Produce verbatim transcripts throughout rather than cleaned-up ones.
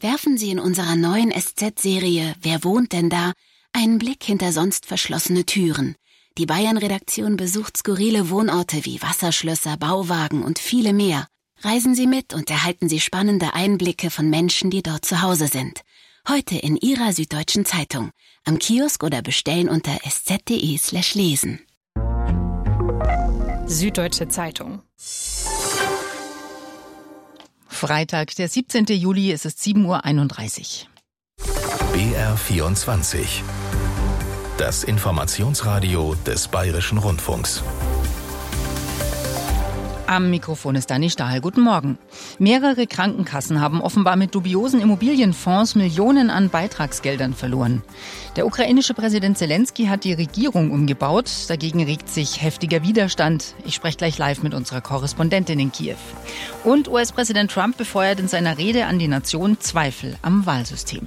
werfen Sie in unserer neuen S Z-Serie »Wer wohnt denn da?« einen Blick hinter sonst verschlossene Türen. Die Bayern-Redaktion besucht skurrile Wohnorte wie Wasserschlösser, Bauwagen und viele mehr. Reisen Sie mit und erhalten Sie spannende Einblicke von Menschen, die dort zu Hause sind. Heute in Ihrer Süddeutschen Zeitung, am Kiosk oder bestellen unter sz.de slash lesen. Süddeutsche Zeitung. Freitag, der siebzehnten Juli, es ist sieben Uhr einunddreißig. B R vierundzwanzig. Das Informationsradio des Bayerischen Rundfunks. Am Mikrofon ist Dani Stahl. Guten Morgen. Mehrere Krankenkassen haben offenbar mit dubiosen Immobilienfonds Millionen an Beitragsgeldern verloren. Der ukrainische Präsident Zelensky hat die Regierung umgebaut. Dagegen regt sich heftiger Widerstand. Ich spreche gleich live mit unserer Korrespondentin in Kiew. Und U S-Präsident Trump befeuert in seiner Rede an die Nation Zweifel am Wahlsystem.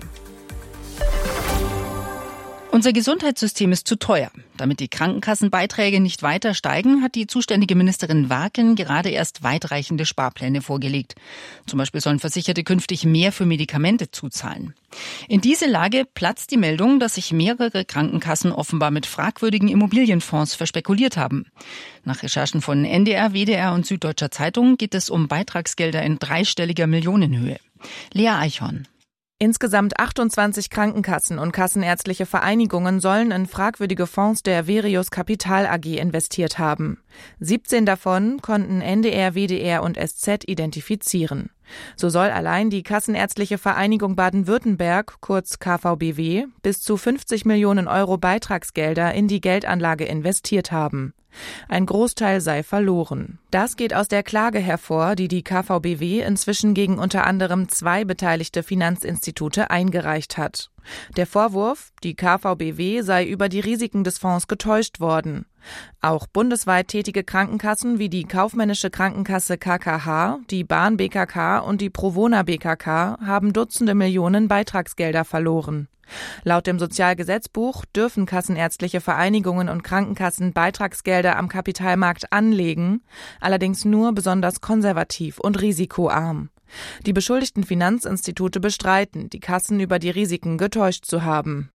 Unser Gesundheitssystem ist zu teuer. Damit die Krankenkassenbeiträge nicht weiter steigen, hat die zuständige Ministerin Warken gerade erst weitreichende Sparpläne vorgelegt. Zum Beispiel sollen Versicherte künftig mehr für Medikamente zuzahlen. In diese Lage platzt die Meldung, dass sich mehrere Krankenkassen offenbar mit fragwürdigen Immobilienfonds verspekuliert haben. Nach Recherchen von N D R, W D R und Süddeutscher Zeitung geht es um Beitragsgelder in dreistelliger Millionenhöhe. Lea Eichhorn. Insgesamt achtundzwanzig Krankenkassen und kassenärztliche Vereinigungen sollen in fragwürdige Fonds der Verius Kapital A G investiert haben. siebzehn davon konnten N D R, W D R und S Z identifizieren. So soll allein die Kassenärztliche Vereinigung Baden-Württemberg, kurz K V B W, bis zu fünfzig Millionen Euro Beitragsgelder in die Geldanlage investiert haben. Ein Großteil sei verloren. Das geht aus der Klage hervor, die die K V B W inzwischen gegen unter anderem zwei beteiligte Finanzinstitute eingereicht hat. Der Vorwurf, die K V B W sei über die Risiken des Fonds getäuscht worden. Auch bundesweit tätige Krankenkassen wie die Kaufmännische Krankenkasse K K H, die Bahn B K K und die Provona B K K haben Dutzende Millionen Beitragsgelder verloren. Laut dem Sozialgesetzbuch dürfen kassenärztliche Vereinigungen und Krankenkassen Beitragsgelder am Kapitalmarkt anlegen, allerdings nur besonders konservativ und risikoarm. Die beschuldigten Finanzinstitute bestreiten, die Kassen über die Risiken getäuscht zu haben.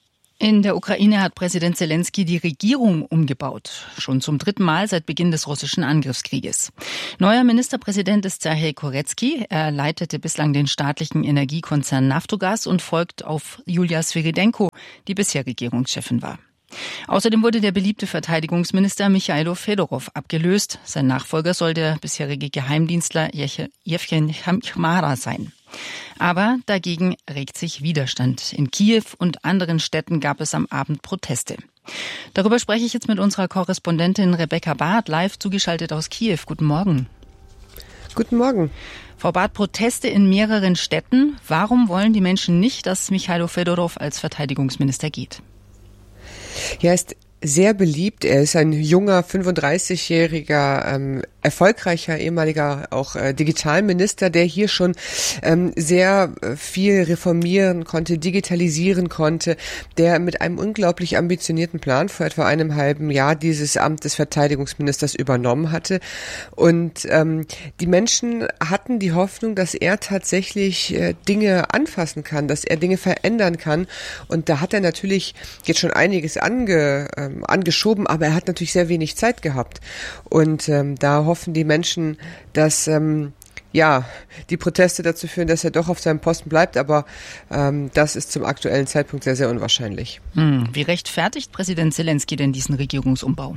In der Ukraine hat Präsident Zelensky die Regierung umgebaut. Schon zum dritten Mal seit Beginn des russischen Angriffskrieges. Neuer Ministerpräsident ist Serhej Koretski. Er leitete bislang den staatlichen Energiekonzern Naftogaz und folgt auf Julia Sviridenko, die bisher Regierungschefin war. Außerdem wurde der beliebte Verteidigungsminister Michailo Fedorov abgelöst. Sein Nachfolger soll der bisherige Geheimdienstler Jewgen Chmara sein. Aber dagegen regt sich Widerstand. In Kiew und anderen Städten gab es am Abend Proteste. Darüber spreche ich jetzt mit unserer Korrespondentin Rebecca Barth, live zugeschaltet aus Kiew. Guten Morgen. Guten Morgen. Frau Barth, Proteste in mehreren Städten. Warum wollen die Menschen nicht, dass Michailo Fedorov als Verteidigungsminister geht? Ja, ist sehr beliebt. Er ist ein junger, fünfunddreißigjähriger, ähm, erfolgreicher ehemaliger auch äh, Digitalminister, der hier schon ähm, sehr äh, viel reformieren konnte, digitalisieren konnte, der mit einem unglaublich ambitionierten Plan vor etwa einem halben Jahr dieses Amt des Verteidigungsministers übernommen hatte. Und ähm, die Menschen hatten die Hoffnung, dass er tatsächlich äh, Dinge anfassen kann, dass er Dinge verändern kann. Und da hat er natürlich jetzt schon einiges ange äh, angeschoben, aber er hat natürlich sehr wenig Zeit gehabt. Und ähm, da hoffen die Menschen, dass ähm, ja die Proteste dazu führen, dass er doch auf seinem Posten bleibt, aber ähm, das ist zum aktuellen Zeitpunkt sehr, sehr unwahrscheinlich. Hm. Wie rechtfertigt Präsident Zelensky denn diesen Regierungsumbau?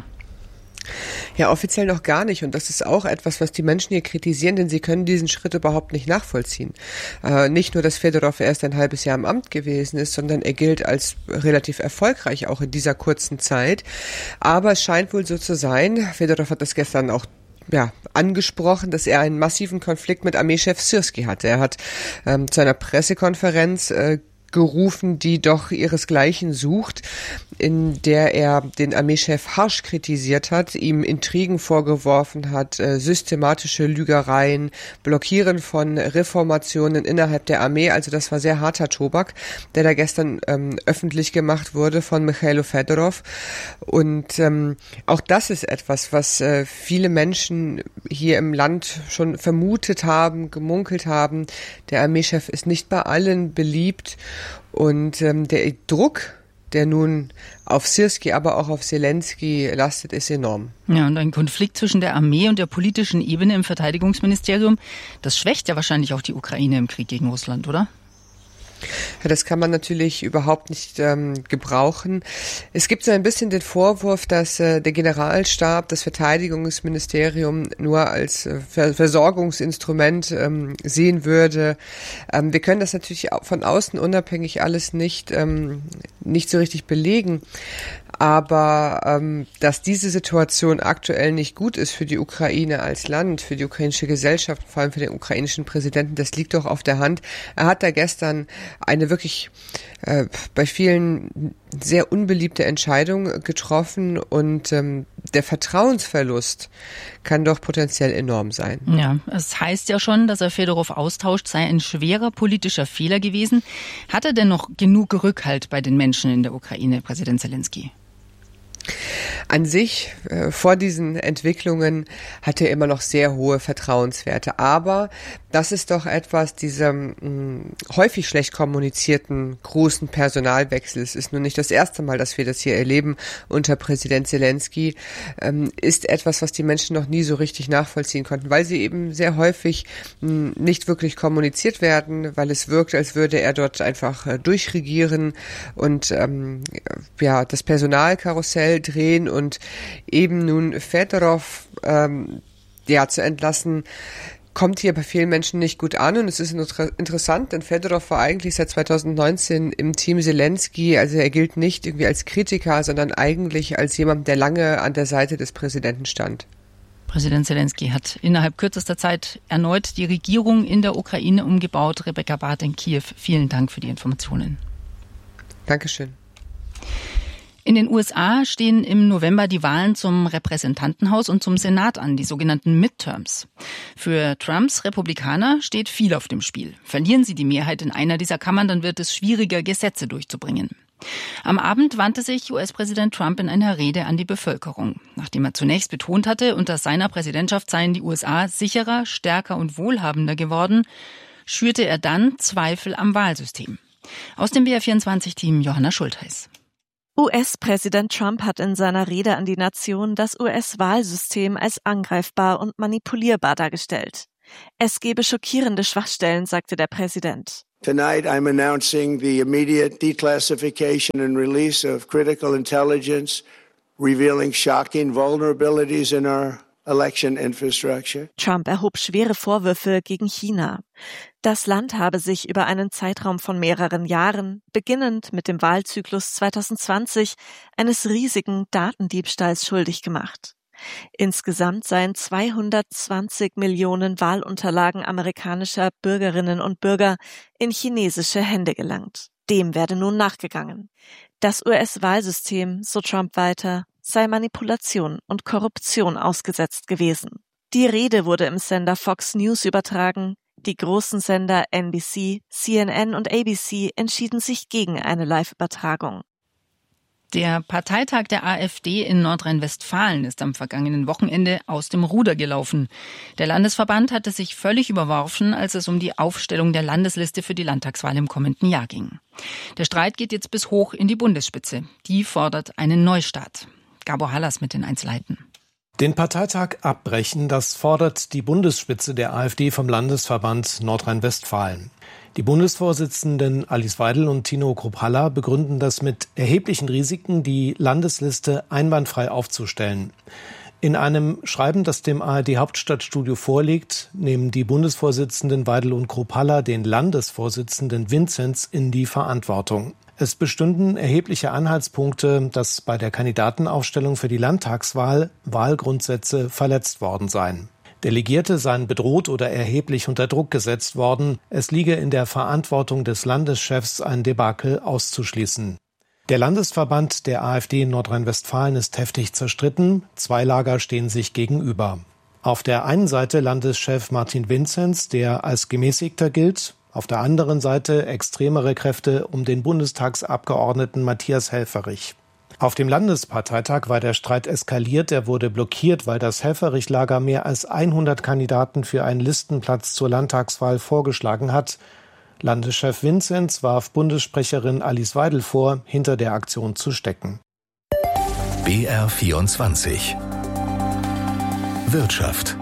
Ja, offiziell noch gar nicht. Und das ist auch etwas, was die Menschen hier kritisieren, denn sie können diesen Schritt überhaupt nicht nachvollziehen. Äh, nicht nur, dass Fedorov erst ein halbes Jahr im Amt gewesen ist, sondern er gilt als relativ erfolgreich auch in dieser kurzen Zeit. Aber es scheint wohl so zu sein, Fedorov hat das gestern auch ja, angesprochen, dass er einen massiven Konflikt mit Armeechef Syrski hatte. Er hat ähm, zu einer Pressekonferenz äh, gerufen, die doch ihresgleichen sucht, in der er den Armeechef harsch kritisiert hat, ihm Intrigen vorgeworfen hat, äh, systematische Lügereien, Blockieren von Reformationen innerhalb der Armee. Also das war sehr harter Tobak, der da gestern ähm, öffentlich gemacht wurde von Michailo Fedorov. Und ähm, auch das ist etwas, was äh, viele Menschen hier im Land schon vermutet haben, gemunkelt haben. Der Armeechef ist nicht bei allen beliebt. Und ähm, der Druck, der nun auf Syrski, aber auch auf Zelensky lastet, ist enorm. Ja, und ein Konflikt zwischen der Armee und der politischen Ebene im Verteidigungsministerium, das schwächt ja wahrscheinlich auch die Ukraine im Krieg gegen Russland, oder? Ja, das kann man natürlich überhaupt nicht ähm, gebrauchen. Es gibt so ein bisschen den Vorwurf, dass äh, der Generalstab das Verteidigungsministerium nur als äh, Versorgungsinstrument ähm, sehen würde. Ähm, wir können das natürlich von außen unabhängig alles nicht, ähm, nicht so richtig belegen. Aber ähm, dass diese Situation aktuell nicht gut ist für die Ukraine als Land, für die ukrainische Gesellschaft, vor allem für den ukrainischen Präsidenten, das liegt doch auf der Hand. Er hat da gestern eine wirklich äh, bei vielen sehr unbeliebte Entscheidung getroffen und ähm, der Vertrauensverlust kann doch potenziell enorm sein. Ja, es heißt ja schon, dass er Fedorov austauscht, sei ein schwerer politischer Fehler gewesen. Hat er denn noch genug Rückhalt bei den Menschen in der Ukraine, Präsident Zelensky? An sich, äh, vor diesen Entwicklungen, hat er immer noch sehr hohe Vertrauenswerte. Aber das ist doch etwas, dieser mh, häufig schlecht kommunizierten großen Personalwechsel. Es ist nun nicht das erste Mal, dass wir das hier erleben unter Präsident Zelensky, ähm, ist etwas, was die Menschen noch nie so richtig nachvollziehen konnten, weil sie eben sehr häufig mh, nicht wirklich kommuniziert werden, weil es wirkt, als würde er dort einfach äh, durchregieren und ähm, ja das Personalkarussell drehen und eben nun Fedorov ähm, ja zu entlassen, kommt hier bei vielen Menschen nicht gut an. Und es ist interessant, denn Fedorov war eigentlich seit zweitausendneunzehn im Team Zelensky, also er gilt nicht irgendwie als Kritiker, sondern eigentlich als jemand, der lange an der Seite des Präsidenten stand. Präsident Zelensky hat innerhalb kürzester Zeit erneut die Regierung in der Ukraine umgebaut. Rebecca Barth in Kiew, vielen Dank für die Informationen. Dankeschön. In den U S A stehen im November die Wahlen zum Repräsentantenhaus und zum Senat an, die sogenannten Midterms. Für Trumps Republikaner steht viel auf dem Spiel. Verlieren sie die Mehrheit in einer dieser Kammern, dann wird es schwieriger, Gesetze durchzubringen. Am Abend wandte sich U S-Präsident Trump in einer Rede an die Bevölkerung. Nachdem er zunächst betont hatte, unter seiner Präsidentschaft seien die U S A sicherer, stärker und wohlhabender geworden, schürte er dann Zweifel am Wahlsystem. Aus dem B R vierundzwanzig-Team Johanna Schultheis. U S-Präsident Trump hat in seiner Rede an die Nation das U S-Wahlsystem als angreifbar und manipulierbar dargestellt. Es gebe schockierende Schwachstellen, sagte der Präsident. Tonight I'm announcing the immediate declassification and release of critical intelligence, revealing shocking vulnerabilities in our election infrastructure. Trump erhob schwere Vorwürfe gegen China. Das Land habe sich über einen Zeitraum von mehreren Jahren, beginnend mit dem Wahlzyklus zweitausendzwanzig, eines riesigen Datendiebstahls schuldig gemacht. Insgesamt seien zweihundertzwanzig Millionen Wahlunterlagen amerikanischer Bürgerinnen und Bürger in chinesische Hände gelangt. Dem werde nun nachgegangen. Das U S-Wahlsystem, so Trump weiter, sei Manipulation und Korruption ausgesetzt gewesen. Die Rede wurde im Sender Fox News übertragen. Die großen Sender N B C, C N N und A B C entschieden sich gegen eine Live-Übertragung. Der Parteitag der AfD in Nordrhein-Westfalen ist am vergangenen Wochenende aus dem Ruder gelaufen. Der Landesverband hatte sich völlig überworfen, als es um die Aufstellung der Landesliste für die Landtagswahl im kommenden Jahr ging. Der Streit geht jetzt bis hoch in die Bundesspitze. Die fordert einen Neustart. Gabor Hallas mit den Einzelheiten. Den Parteitag abbrechen, das fordert die Bundesspitze der AfD vom Landesverband Nordrhein-Westfalen. Die Bundesvorsitzenden Alice Weidel und Tino Kruppalla begründen das mit erheblichen Risiken, die Landesliste einwandfrei aufzustellen. In einem Schreiben, das dem A R D-Hauptstadtstudio vorliegt, nehmen die Bundesvorsitzenden Weidel und Kruppalla den Landesvorsitzenden Vinzenz in die Verantwortung. Es bestünden erhebliche Anhaltspunkte, dass bei der Kandidatenaufstellung für die Landtagswahl Wahlgrundsätze verletzt worden seien. Delegierte seien bedroht oder erheblich unter Druck gesetzt worden. Es liege in der Verantwortung des Landeschefs, ein Debakel auszuschließen. Der Landesverband der AfD in Nordrhein-Westfalen ist heftig zerstritten. Zwei Lager stehen sich gegenüber. Auf der einen Seite Landeschef Martin Vinzenz, der als Gemäßigter gilt. Auf der anderen Seite extremere Kräfte um den Bundestagsabgeordneten Matthias Helfferich. Auf dem Landesparteitag war der Streit eskaliert. Er wurde blockiert, weil das Helfferich-Lager mehr als hundert Kandidaten für einen Listenplatz zur Landtagswahl vorgeschlagen hat. Landeschef Vinzenz warf Bundessprecherin Alice Weidel vor, hinter der Aktion zu stecken. B R vierundzwanzig Wirtschaft.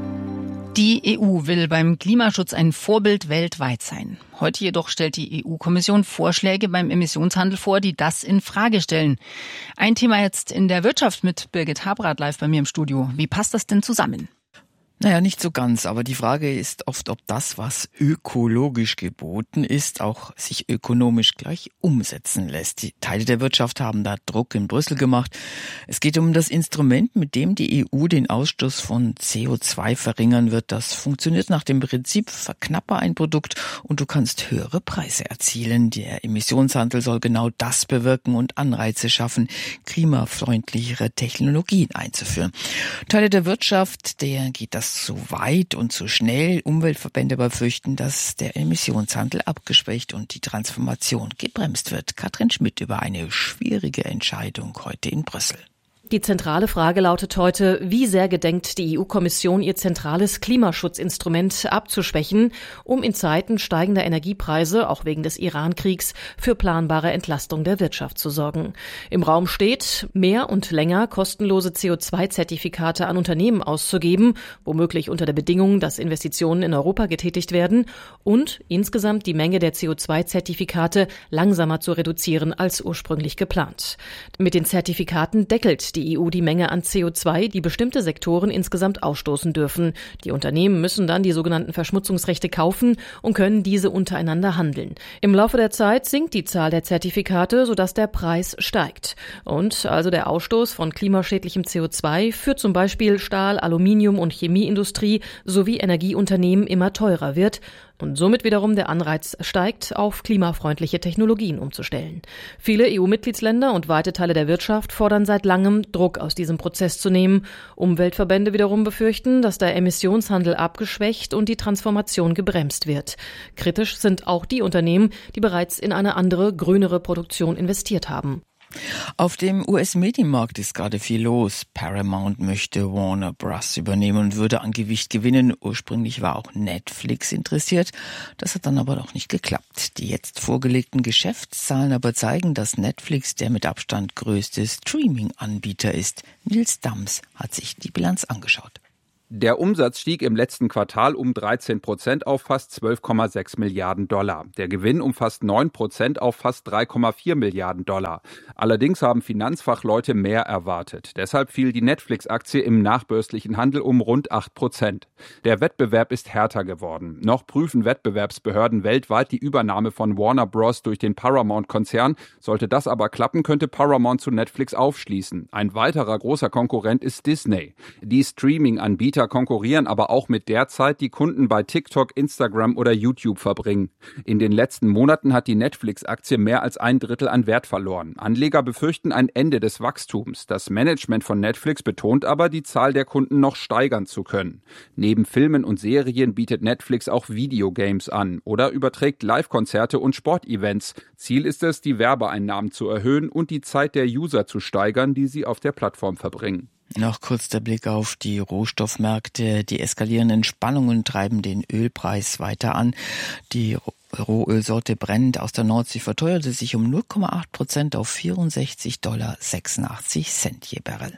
Die E U will beim Klimaschutz ein Vorbild weltweit sein. Heute jedoch stellt die E U-Kommission Vorschläge beim Emissionshandel vor, die das in Frage stellen. Ein Thema jetzt in der Wirtschaft mit Birgit Habrath live bei mir im Studio. Wie passt das denn zusammen? Naja, nicht so ganz, aber die Frage ist oft, ob das, was ökologisch geboten ist, auch sich ökonomisch gleich umsetzen lässt. Die Teile der Wirtschaft haben da Druck in Brüssel gemacht. Es geht um das Instrument, mit dem die E U den Ausstoß von C O zwei verringern wird. Das funktioniert nach dem Prinzip, verknappe ein Produkt und du kannst höhere Preise erzielen. Der Emissionshandel soll genau das bewirken und Anreize schaffen, klimafreundlichere Technologien einzuführen. Teile der Wirtschaft, der geht das zu weit und zu schnell. Umweltverbände befürchten, dass der Emissionshandel abgeschwächt und die Transformation gebremst wird. Katrin Schmidt über eine schwierige Entscheidung heute in Brüssel. Die zentrale Frage lautet heute, wie sehr gedenkt die E U-Kommission ihr zentrales Klimaschutzinstrument abzuschwächen, um in Zeiten steigender Energiepreise, auch wegen des Iran-Kriegs, für planbare Entlastung der Wirtschaft zu sorgen. Im Raum steht, mehr und länger kostenlose C O zwei Zertifikate an Unternehmen auszugeben, womöglich unter der Bedingung, dass Investitionen in Europa getätigt werden, und insgesamt die Menge der C O zwei Zertifikate langsamer zu reduzieren als ursprünglich geplant. Mit den Zertifikaten deckelt die die E U die Menge an C O zwei, die bestimmte Sektoren insgesamt ausstoßen dürfen. Die Unternehmen müssen dann die sogenannten Verschmutzungsrechte kaufen und können diese untereinander handeln. Im Laufe der Zeit sinkt die Zahl der Zertifikate, sodass der Preis steigt. Und also der Ausstoß von klimaschädlichem C O zwei für zum Beispiel Stahl-, Aluminium- und Chemieindustrie sowie Energieunternehmen immer teurer wird und somit wiederum der Anreiz steigt, auf klimafreundliche Technologien umzustellen. Viele E U-Mitgliedsländer und weite Teile der Wirtschaft fordern seit langem, Druck aus diesem Prozess zu nehmen. Umweltverbände wiederum befürchten, dass der Emissionshandel abgeschwächt und die Transformation gebremst wird. Kritisch sind auch die Unternehmen, die bereits in eine andere, grünere Produktion investiert haben. Auf dem U S-Medienmarkt ist gerade viel los. Paramount möchte Warner Bros. Übernehmen und würde an Gewicht gewinnen. Ursprünglich war auch Netflix interessiert. Das hat dann aber noch nicht geklappt. Die jetzt vorgelegten Geschäftszahlen aber zeigen, dass Netflix der mit Abstand größte Streaming-Anbieter ist. Nils Dams hat sich die Bilanz angeschaut. Der Umsatz stieg im letzten Quartal um dreizehn Prozent auf fast zwölf Komma sechs Milliarden Dollar. Der Gewinn um fast neun Prozent auf fast drei Komma vier Milliarden Dollar. Allerdings haben Finanzfachleute mehr erwartet. Deshalb fiel die Netflix-Aktie im nachbörslichen Handel um rund acht Prozent. Der Wettbewerb ist härter geworden. Noch prüfen Wettbewerbsbehörden weltweit die Übernahme von Warner Bros. Durch den Paramount-Konzern. Sollte das aber klappen, könnte Paramount zu Netflix aufschließen. Ein weiterer großer Konkurrent ist Disney. Die Streaming-Anbieter konkurrieren aber auch mit der Zeit, die Kunden bei TikTok, Instagram oder YouTube verbringen. In den letzten Monaten hat die Netflix-Aktie mehr als ein Drittel an Wert verloren. Anleger befürchten ein Ende des Wachstums. Das Management von Netflix betont aber, die Zahl der Kunden noch steigern zu können. Neben Filmen und Serien bietet Netflix auch Videogames an oder überträgt Live-Konzerte und Sportevents. Ziel ist es, die Werbeeinnahmen zu erhöhen und die Zeit der User zu steigern, die sie auf der Plattform verbringen. Noch kurz der Blick auf die Rohstoffmärkte. Die eskalierenden Spannungen treiben den Ölpreis weiter an. Die Rohölsorte Brent aus der Nordsee verteuerte sich um null Komma acht Prozent auf vierundsechzig Dollar sechsundachtzig Cent je Barrel.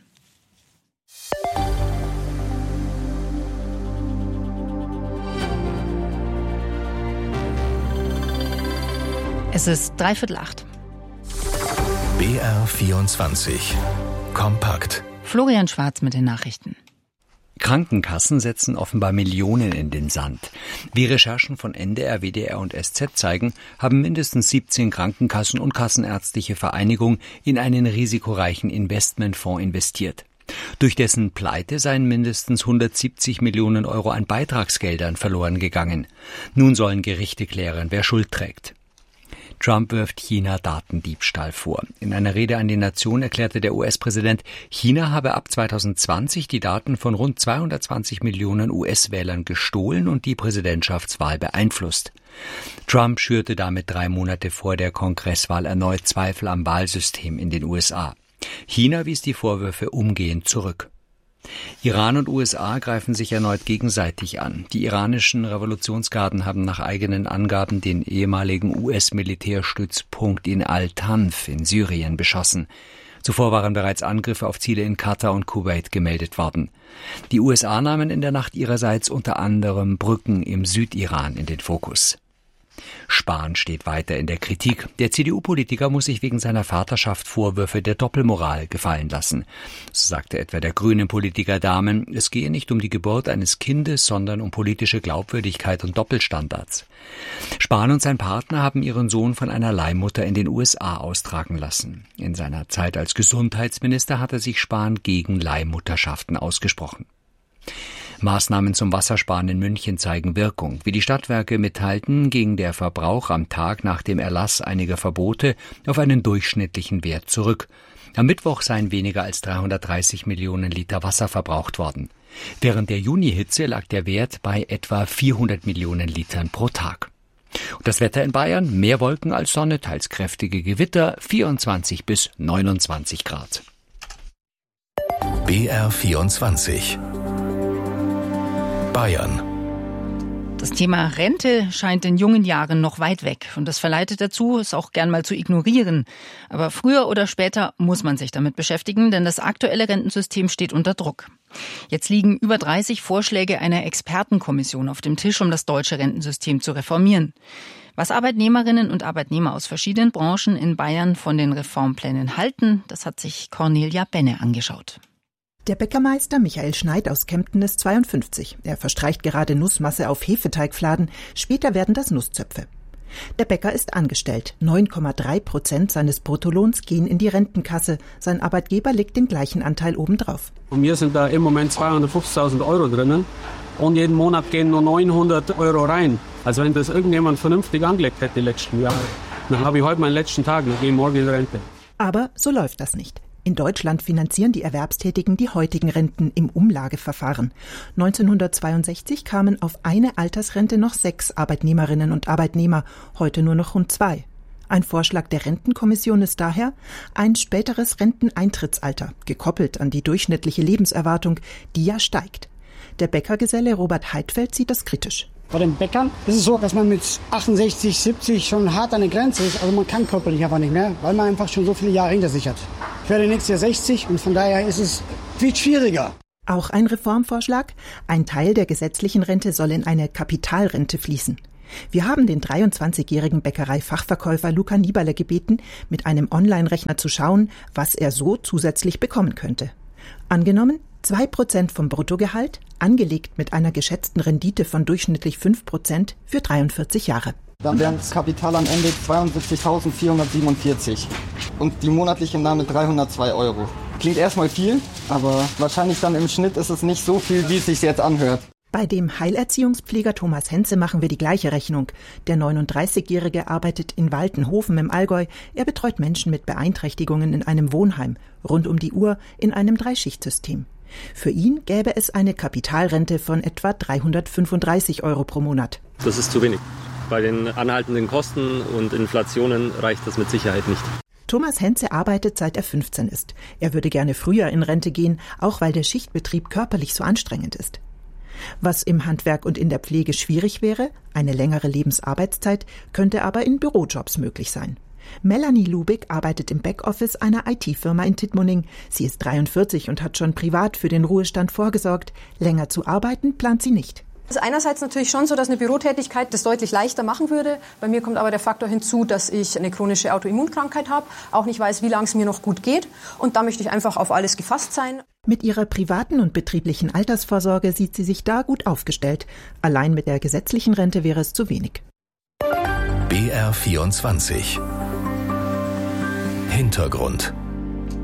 Es ist dreiviertel acht. B R vierundzwanzig. Kompakt. Florian Schwarz mit den Nachrichten. Krankenkassen setzen offenbar Millionen in den Sand. Wie Recherchen von N D R, W D R und S Z zeigen, haben mindestens siebzehn Krankenkassen und Kassenärztliche Vereinigung in einen risikoreichen Investmentfonds investiert. Durch dessen Pleite seien mindestens hundertsiebzig Millionen Euro an Beitragsgeldern verloren gegangen. Nun sollen Gerichte klären, wer Schuld trägt. Trump wirft China Datendiebstahl vor. In einer Rede an die Nation erklärte der U S-Präsident, China habe ab zweitausendzwanzig die Daten von rund zweihundertzwanzig Millionen U S-Wählern gestohlen und die Präsidentschaftswahl beeinflusst. Trump schürte damit drei Monate vor der Kongresswahl erneut Zweifel am Wahlsystem in den U S A. China wies die Vorwürfe umgehend zurück. Iran und U S A greifen sich erneut gegenseitig an. Die iranischen Revolutionsgarden haben nach eigenen Angaben den ehemaligen U S-Militärstützpunkt in Al-Tanf in Syrien beschossen. Zuvor waren bereits Angriffe auf Ziele in Katar und Kuwait gemeldet worden. Die U S A nahmen in der Nacht ihrerseits unter anderem Brücken im Südiran in den Fokus. Spahn steht weiter in der Kritik. Der C D U-Politiker muss sich wegen seiner Vaterschaft Vorwürfe der Doppelmoral gefallen lassen. So sagte etwa der grünen Politiker Dahmen, es gehe nicht um die Geburt eines Kindes, sondern um politische Glaubwürdigkeit und Doppelstandards. Spahn und sein Partner haben ihren Sohn von einer Leihmutter in den U S A austragen lassen. In seiner Zeit als Gesundheitsminister hatte sich Spahn gegen Leihmutterschaften ausgesprochen. Maßnahmen zum Wassersparen in München zeigen Wirkung. Wie die Stadtwerke mitteilten, ging der Verbrauch am Tag nach dem Erlass einiger Verbote auf einen durchschnittlichen Wert zurück. Am Mittwoch seien weniger als dreihundertdreißig Millionen Liter Wasser verbraucht worden. Während der Junihitze lag der Wert bei etwa vierhundert Millionen Litern pro Tag. Und das Wetter in Bayern, mehr Wolken als Sonne, teils kräftige Gewitter, vierundzwanzig bis neunundzwanzig Grad. B R vierundzwanzig Bayern. Das Thema Rente scheint in jungen Jahren noch weit weg und das verleitet dazu, es auch gern mal zu ignorieren. Aber früher oder später muss man sich damit beschäftigen, denn das aktuelle Rentensystem steht unter Druck. Jetzt liegen über dreißig Vorschläge einer Expertenkommission auf dem Tisch, um das deutsche Rentensystem zu reformieren. Was Arbeitnehmerinnen und Arbeitnehmer aus verschiedenen Branchen in Bayern von den Reformplänen halten, das hat sich Cornelia Benne angeschaut. Der Bäckermeister Michael Schneid aus Kempten ist zweiundfünfzig. Er verstreicht gerade Nussmasse auf Hefeteigfladen. Später werden das Nusszöpfe. Der Bäcker ist angestellt. neun Komma drei Prozent seines Bruttolohns gehen in die Rentenkasse. Sein Arbeitgeber legt den gleichen Anteil obendrauf. Und wir sind da im Moment zweihundertfünfzigtausend Euro drinnen. Und jeden Monat gehen nur neunhundert Euro rein. Also wenn das irgendjemand vernünftig angelegt hätte die letzten Jahre, dann habe ich heute meinen letzten Tag und gehe morgen in Rente. Aber so läuft das nicht. In Deutschland finanzieren die Erwerbstätigen die heutigen Renten im Umlageverfahren. neunzehnhundertzweiundsechzig kamen auf eine Altersrente noch sechs Arbeitnehmerinnen und Arbeitnehmer, heute nur noch rund zwei. Ein Vorschlag der Rentenkommission ist daher ein späteres Renteneintrittsalter, gekoppelt an die durchschnittliche Lebenserwartung, die ja steigt. Der Bäckergeselle Robert Heidfeld sieht das kritisch. Bei den Bäckern ist es so, dass man mit achtundsechzig, siebzig schon hart an der Grenze ist. Also man kann körperlich einfach nicht mehr, weil man einfach schon so viele Jahre hinter sich hat. Ich werde nächstes Jahr sechzig und von daher ist es viel schwieriger. Auch ein Reformvorschlag. Ein Teil der gesetzlichen Rente soll in eine Kapitalrente fließen. Wir haben den dreiundzwanzigjährigen Bäckerei-Fachverkäufer Luca Nieberle gebeten, mit einem Online-Rechner zu schauen, was er so zusätzlich bekommen könnte. Angenommen, zwei Prozent vom Bruttogehalt, angelegt mit einer geschätzten Rendite von durchschnittlich fünf Prozent für dreiundvierzig Jahre. Dann wären das Kapital am Ende zweiundsiebzigtausendvierhundertsiebenundvierzig und die monatliche Einnahme dreihundertzwei Euro. Klingt erstmal viel, aber wahrscheinlich dann im Schnitt ist es nicht so viel, wie es sich jetzt anhört. Bei dem Heilerziehungspfleger Thomas Henze machen wir die gleiche Rechnung. Der neununddreißigjährige arbeitet in Waltenhofen im Allgäu. Er betreut Menschen mit Beeinträchtigungen in einem Wohnheim, rund um die Uhr in einem Dreischichtsystem. Für ihn gäbe es eine Kapitalrente von etwa dreihundertfünfunddreißig Euro pro Monat. Das ist zu wenig. Bei den anhaltenden Kosten und Inflationen reicht das mit Sicherheit nicht. Thomas Henze arbeitet seit er fünfzehn ist. Er würde gerne früher in Rente gehen, auch weil der Schichtbetrieb körperlich so anstrengend ist. Was im Handwerk und in der Pflege schwierig wäre, eine längere Lebensarbeitszeit, könnte aber in Bürojobs möglich sein. Melanie Lubig arbeitet im Backoffice einer I T-Firma in Tittmoning. Sie ist dreiundvierzig und hat schon privat für den Ruhestand vorgesorgt. Länger zu arbeiten plant sie nicht. Es ist einerseits natürlich schon so, dass eine Bürotätigkeit das deutlich leichter machen würde. Bei mir kommt aber der Faktor hinzu, dass ich eine chronische Autoimmunkrankheit habe, auch nicht weiß, wie lange es mir noch gut geht. Und da möchte ich einfach auf alles gefasst sein. Mit ihrer privaten und betrieblichen Altersvorsorge sieht sie sich da gut aufgestellt. Allein mit der gesetzlichen Rente wäre es zu wenig. B R vierundzwanzig Hintergrund.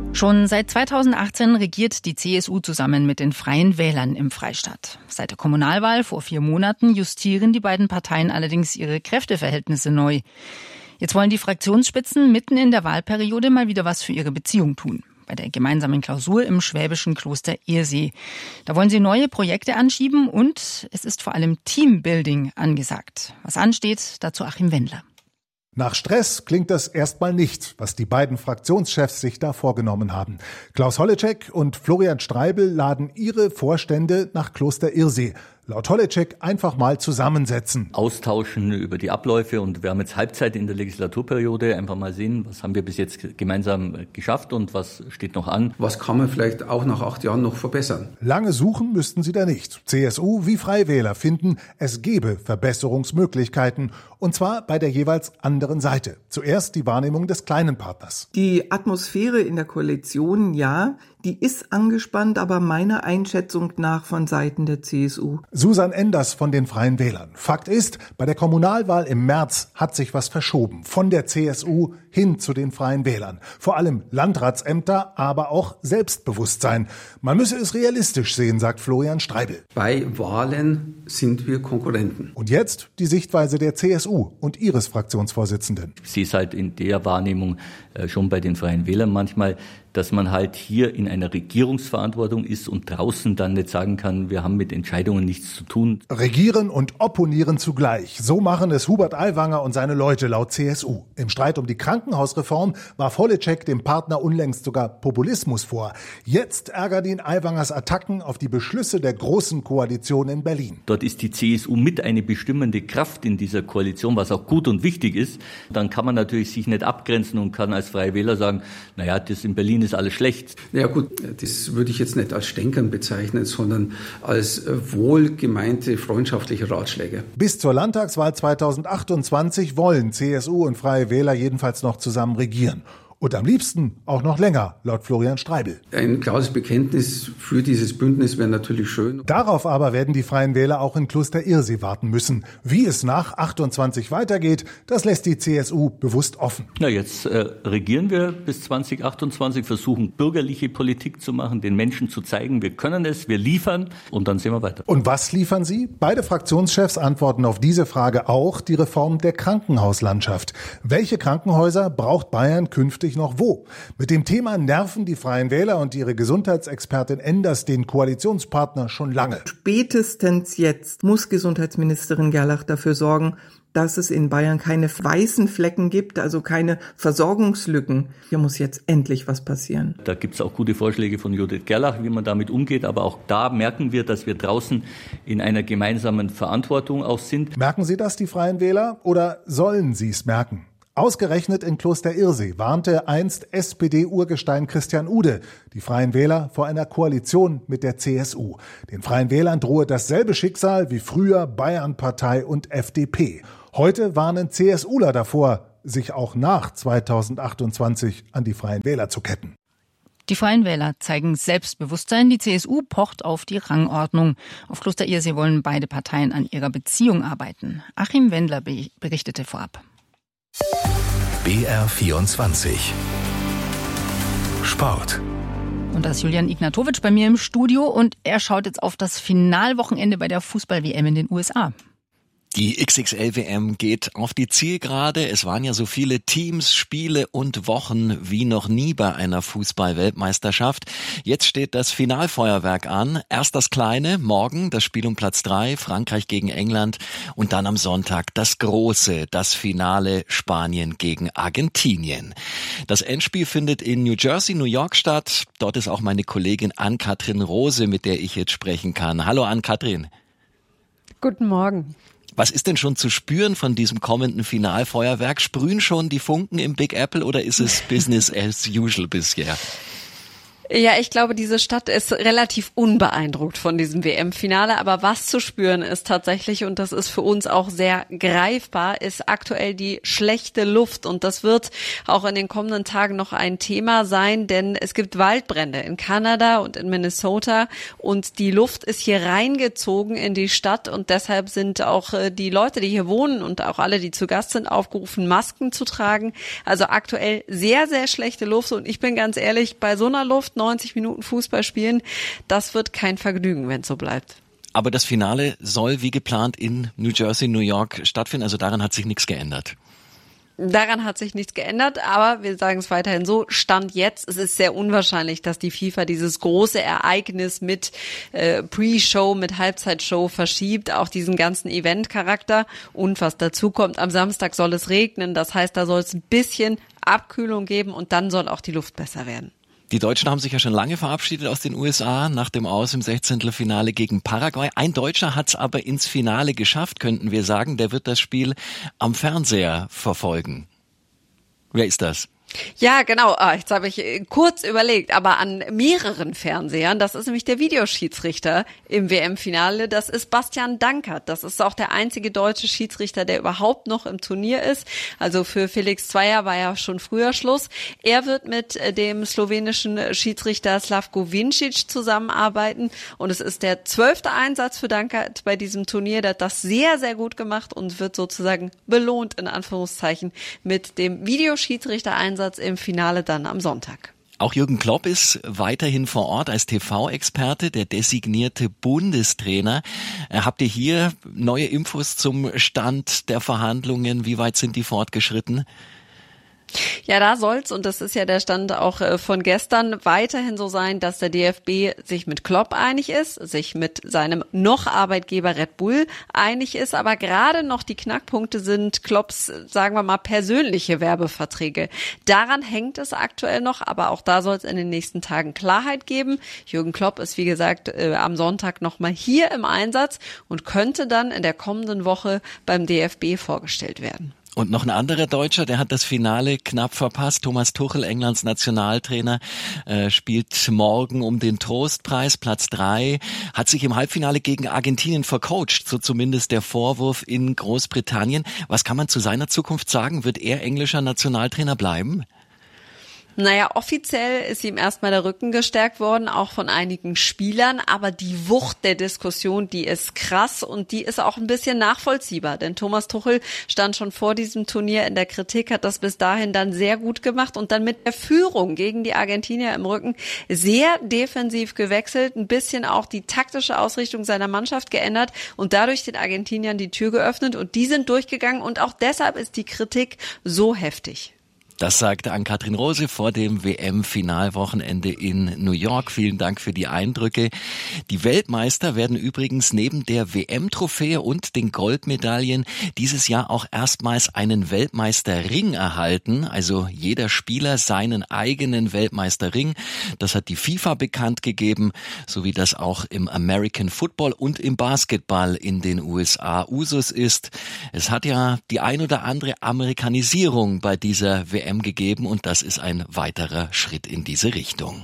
Schon seit zweitausendachtzehn regiert die C S U zusammen mit den Freien Wählern im Freistaat. Seit der Kommunalwahl vor vier Monaten justieren die beiden Parteien allerdings ihre Kräfteverhältnisse neu. Jetzt wollen die Fraktionsspitzen mitten in der Wahlperiode mal wieder was für ihre Beziehung tun. Bei der gemeinsamen Klausur im schwäbischen Kloster Irsee. Da wollen sie neue Projekte anschieben und es ist vor allem Teambuilding angesagt. Was ansteht, dazu Achim Wendler. Nach Stress klingt das erstmal nicht, was die beiden Fraktionschefs sich da vorgenommen haben. Klaus Holleczek und Florian Streibel laden ihre Vorstände nach Kloster Irsee. Laut Holleczek einfach mal zusammensetzen. Austauschen über die Abläufe und wir haben jetzt Halbzeit in der Legislaturperiode. Einfach mal sehen, was haben wir bis jetzt gemeinsam geschafft und was steht noch an. Was kann man vielleicht auch nach acht Jahren noch verbessern? Lange suchen müssten sie da nicht. C S U wie Freie Wähler finden, es gebe Verbesserungsmöglichkeiten. Und zwar bei der jeweils anderen Seite. Zuerst die Wahrnehmung des kleinen Partners. Die Atmosphäre in der Koalition, ja, die ist angespannt, aber meiner Einschätzung nach von Seiten der C S U. Susan Enders von den Freien Wählern. Fakt ist, bei der Kommunalwahl im März hat sich was verschoben. Von der C S U hin zu den Freien Wählern. Vor allem Landratsämter, aber auch Selbstbewusstsein. Man müsse es realistisch sehen, sagt Florian Streibel. Bei Wahlen sind wir Konkurrenten. Und jetzt die Sichtweise der C S U und ihres Fraktionsvorsitzenden. Sie ist halt in der Wahrnehmung äh, schon bei den Freien Wählern manchmal, dass man halt hier in einer Regierungsverantwortung ist und draußen dann nicht sagen kann, wir haben mit Entscheidungen nichts zu tun. Regieren und opponieren zugleich. So machen es Hubert Aiwanger und seine Leute laut C S U. Im Streit um die Krankenhausreform warf Holleczek dem Partner unlängst sogar Populismus vor. Jetzt ärgert ihn Aiwangers Attacken auf die Beschlüsse der Großen Koalition in Berlin. Dort ist die C S U mit eine bestimmende Kraft in dieser Koalition, was auch gut und wichtig ist. Dann kann man natürlich sich nicht abgrenzen und kann als Freie Wähler sagen, naja, das in Berlin ist alles schlecht. Ja gut, das würde ich jetzt nicht als Stänkern bezeichnen, sondern als wohlgemeinte freundschaftliche Ratschläge. Bis zur Landtagswahl zweitausendachtundzwanzig wollen C S U und Freie Wähler jedenfalls noch zusammen regieren. Und am liebsten auch noch länger, laut Florian Streibel. Ein klares Bekenntnis für dieses Bündnis wäre natürlich schön. Darauf aber werden die Freien Wähler auch in Kloster Irsee warten müssen. Wie es nach achtundzwanzig weitergeht, das lässt die C S U bewusst offen. Na, jetzt äh, regieren wir bis zwanzig achtundzwanzig, versuchen bürgerliche Politik zu machen, den Menschen zu zeigen, wir können es, wir liefern und dann sehen wir weiter. Und was liefern sie? Beide Fraktionschefs antworten auf diese Frage auch, die Reform der Krankenhauslandschaft. Welche Krankenhäuser braucht Bayern künftig noch wo? Mit dem Thema nerven die Freien Wähler und ihre Gesundheitsexpertin Enders den Koalitionspartner schon lange. Spätestens jetzt muss Gesundheitsministerin Gerlach dafür sorgen, dass es in Bayern keine weißen Flecken gibt, also keine Versorgungslücken. Hier muss jetzt endlich was passieren. Da gibt es auch gute Vorschläge von Judith Gerlach, wie man damit umgeht. Aber auch da merken wir, dass wir draußen in einer gemeinsamen Verantwortung auch sind. Merken Sie das, die Freien Wähler, oder sollen Sie es merken? Ausgerechnet in Kloster Irsee warnte einst S P D-Urgestein Christian Ude die Freien Wähler vor einer Koalition mit der C S U. Den Freien Wählern drohe dasselbe Schicksal wie früher Bayernpartei und F D P. Heute warnen CSUler davor, sich auch nach zweitausendachtundzwanzig an die Freien Wähler zu ketten. Die Freien Wähler zeigen Selbstbewusstsein, die C S U pocht auf die Rangordnung. Auf Kloster Irsee wollen beide Parteien an ihrer Beziehung arbeiten. Achim Wendler berichtete vorab. B R vierundzwanzig Sport. Und da ist Julian Ignatowitsch bei mir im Studio und er schaut jetzt auf das Finalwochenende bei der Fußball-W M in den U S A. Die X X L W M geht auf die Zielgerade. Es waren ja so viele Teams, Spiele und Wochen wie noch nie bei einer Fußball-Weltmeisterschaft. Jetzt steht das Finalfeuerwerk an. Erst das kleine, morgen das Spiel um Platz drei, Frankreich gegen England. Und dann am Sonntag das große, das Finale Spanien gegen Argentinien. Das Endspiel findet in New Jersey, New York statt. Dort ist auch meine Kollegin Ann-Kathrin Rose, mit der ich jetzt sprechen kann. Hallo Ann-Kathrin. Guten Morgen. Was ist denn schon zu spüren von diesem kommenden Finalfeuerwerk? Sprühen schon die Funken im Big Apple oder ist es Business as usual bisher? Ja, ich glaube, diese Stadt ist relativ unbeeindruckt von diesem W M-Finale. Aber was zu spüren ist tatsächlich, und das ist für uns auch sehr greifbar, ist aktuell die schlechte Luft. Und das wird auch in den kommenden Tagen noch ein Thema sein, denn es gibt Waldbrände in Kanada und in Minnesota. Und die Luft ist hier reingezogen in die Stadt. Und deshalb sind auch die Leute, die hier wohnen und auch alle, die zu Gast sind, aufgerufen, Masken zu tragen. Also aktuell sehr, sehr schlechte Luft. Und ich bin ganz ehrlich, bei so einer Luft neunzig Minuten Fußball spielen, das wird kein Vergnügen, wenn es so bleibt. Aber das Finale soll wie geplant in New Jersey, New York stattfinden, also daran hat sich nichts geändert. Daran hat sich nichts geändert, aber wir sagen es weiterhin so, Stand jetzt, es ist sehr unwahrscheinlich, dass die FIFA dieses große Ereignis mit äh, Pre-Show, mit Halbzeitshow verschiebt, auch diesen ganzen Event-Charakter. Und was dazu kommt, am Samstag soll es regnen, das heißt, da soll es ein bisschen Abkühlung geben und dann soll auch die Luft besser werden. Die Deutschen haben sich ja schon lange verabschiedet aus den U S A nach dem Aus im Sechzehntelfinale gegen Paraguay. Ein Deutscher hat es aber ins Finale geschafft, könnten wir sagen. Der wird das Spiel am Fernseher verfolgen. Wer ist das? Ja, genau. Jetzt habe ich kurz überlegt, aber an mehreren Fernsehern. Das ist nämlich der Videoschiedsrichter im W M-Finale. Das ist Bastian Dankert. Das ist auch der einzige deutsche Schiedsrichter, der überhaupt noch im Turnier ist. Also für Felix Zweier war ja schon früher Schluss. Er wird mit dem slowenischen Schiedsrichter Slavko Vincic zusammenarbeiten. Und es ist der zwölfte Einsatz für Dankert bei diesem Turnier. Der hat das sehr, sehr gut gemacht und wird sozusagen belohnt, in Anführungszeichen, mit dem Videoschiedsrichter-Einsatz im Finale dann am Sonntag. Auch Jürgen Klopp ist weiterhin vor Ort als T V-Experte, der designierte Bundestrainer. Habt ihr hier neue Infos zum Stand der Verhandlungen? Wie weit sind die fortgeschritten? Ja, da soll's, und das ist ja der Stand auch von gestern, weiterhin so sein, dass der D F B sich mit Klopp einig ist, sich mit seinem noch Arbeitgeber Red Bull einig ist, aber gerade noch die Knackpunkte sind Klopps, sagen wir mal, persönliche Werbeverträge. Daran hängt es aktuell noch, aber auch da soll es in den nächsten Tagen Klarheit geben. Jürgen Klopp ist, wie gesagt, äh, am Sonntag nochmal hier im Einsatz und könnte dann in der kommenden Woche beim D F B vorgestellt werden. Und noch ein anderer Deutscher, der hat das Finale knapp verpasst. Thomas Tuchel, Englands Nationaltrainer, äh, spielt morgen um den Trostpreis, Platz drei, hat sich im Halbfinale gegen Argentinien vercoacht, so zumindest der Vorwurf in Großbritannien. Was kann man zu seiner Zukunft sagen? Wird er englischer Nationaltrainer bleiben? Naja, offiziell ist ihm erstmal der Rücken gestärkt worden, auch von einigen Spielern, aber die Wucht der Diskussion, die ist krass und die ist auch ein bisschen nachvollziehbar, denn Thomas Tuchel stand schon vor diesem Turnier in der Kritik, hat das bis dahin dann sehr gut gemacht und dann mit der Führung gegen die Argentinier im Rücken sehr defensiv gewechselt, ein bisschen auch die taktische Ausrichtung seiner Mannschaft geändert und dadurch den Argentiniern die Tür geöffnet und die sind durchgegangen und auch deshalb ist die Kritik so heftig. Das sagte Ann-Kathrin Rose vor dem W M-Finalwochenende in New York. Vielen Dank für die Eindrücke. Die Weltmeister werden übrigens neben der W M-Trophäe und den Goldmedaillen dieses Jahr auch erstmals einen Weltmeisterring erhalten. Also jeder Spieler seinen eigenen Weltmeisterring. Das hat die FIFA bekannt gegeben, so wie das auch im American Football und im Basketball in den U S A Usus ist. Es hat ja die ein oder andere Amerikanisierung bei dieser W M gegeben und das ist ein weiterer Schritt in diese Richtung.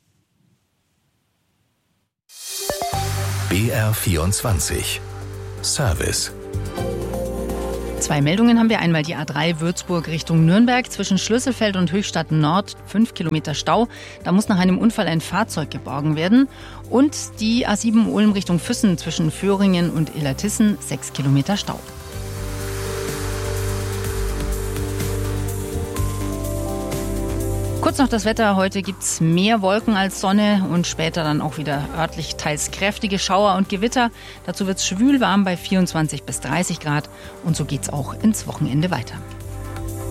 B R vierundzwanzig Service. Zwei Meldungen haben wir. Einmal die A drei Würzburg Richtung Nürnberg zwischen Schlüsselfeld und Höchstadt Nord, fünf Kilometer Stau. Da muss nach einem Unfall ein Fahrzeug geborgen werden. Und die A sieben Ulm Richtung Füssen zwischen Föhringen und Illertissen, sechs Kilometer Stau. Kurz noch das Wetter. Heute gibt's mehr Wolken als Sonne und später dann auch wieder örtlich teils kräftige Schauer und Gewitter. Dazu wird's schwül warm bei vierundzwanzig bis dreißig Grad und so geht's auch ins Wochenende weiter.